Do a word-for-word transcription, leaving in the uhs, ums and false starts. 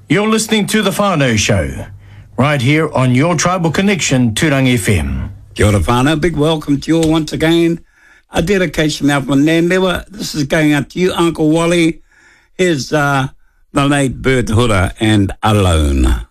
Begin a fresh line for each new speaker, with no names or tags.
You're listening to The Whānau Show, right here on your Tribal Connection, Tūrangi F M.
Kia ora whānau, big welcome to you all once again. A dedication out from Nandewa. This is going out to you, Uncle Wally. Here's uh, the late Bert Hura and Alone.